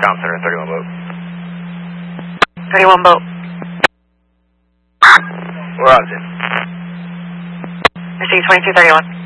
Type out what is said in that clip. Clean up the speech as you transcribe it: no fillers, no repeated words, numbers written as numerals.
Com Center, 31 boat. 31 boat. We're on it. Receive 2231.